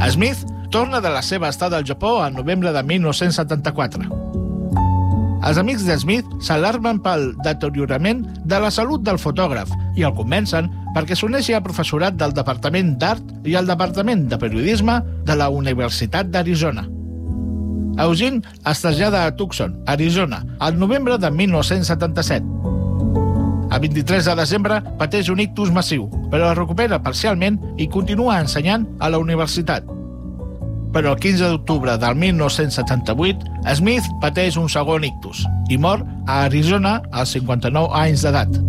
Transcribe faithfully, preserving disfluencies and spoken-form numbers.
Smith torna de la seva estada al Japó al novembre de mil nou-cents setanta-quatre. Els amics de Smith s'alarmen pel deteriorament de la salut del fotògraf i el convencen perquè s'uneixi al professorat del Departament d'Art i al Departament de Periodisme de la Universitat d'Arizona. Eugene es trasllada a Tucson, Arizona, al novembre de mil nou-cents setanta-set. El vint-i-tres de desembre pateix un ictus massiu, però es recupera parcialment i continua ensenyant a la universitat. Però el quinze d'octubre del mil nou-cents setanta-vuit, Smith pateix un segon ictus i mor a Arizona als cinquanta-nou anys d'edat.